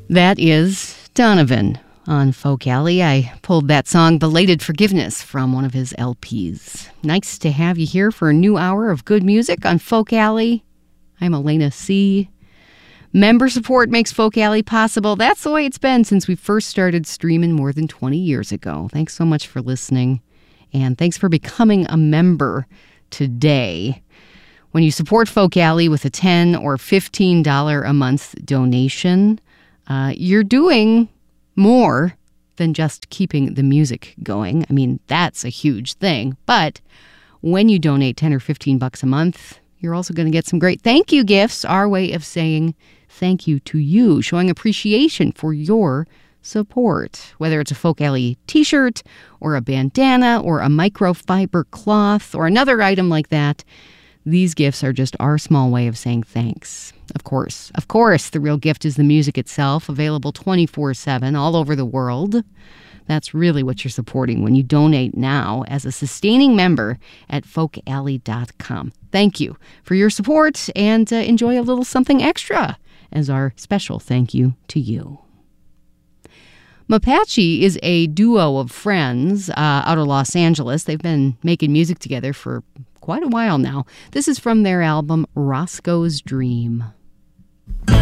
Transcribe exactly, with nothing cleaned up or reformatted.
That is Donovan on Folk Alley. I pulled that song, Belated Forgiveness, from one of his L Ps. Nice to have you here for a new hour of good music on Folk Alley. I'm Elena C. Member support makes Folk Alley possible. That's the way it's been since we first started streaming more than twenty years ago. Thanks so much for listening, and thanks for becoming a member today. When you support Folk Alley with a ten dollars or fifteen dollars a month donation, uh, you're doing more than just keeping the music going. I mean, that's a huge thing. But when you donate ten or fifteen bucks a month, you're also going to get some great thank you gifts, our way of saying thank you to you, showing appreciation for your support. Whether it's a Folk Alley t-shirt or a bandana or a microfiber cloth or another item like that, these gifts are just our small way of saying thanks. Of course, of course, the real gift is the music itself, available twenty-four seven all over the world. That's really what you're supporting when you donate now as a sustaining member at folk alley dot com. Thank you for your support, and uh, enjoy a little something extra as our special thank you to you. Mapache is a duo of friends uh, out of Los Angeles. They've been making music together for quite a while now. This is from their album Roscoe's Dream.